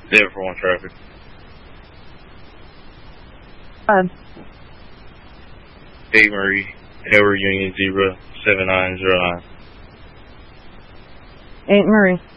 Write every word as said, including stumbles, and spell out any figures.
zero four one traffic. Um. eight Marie, Edward Union zero seven nine zero nine. eight Marie.